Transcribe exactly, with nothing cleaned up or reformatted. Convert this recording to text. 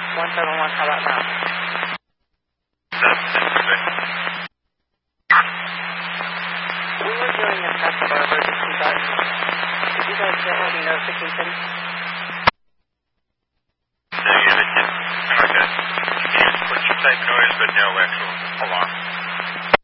one seven one, how about now? We were doing a test of our emergency button. Did you guys get any notification? Negative. Okay. Yes, push type noise, but no actual alarm.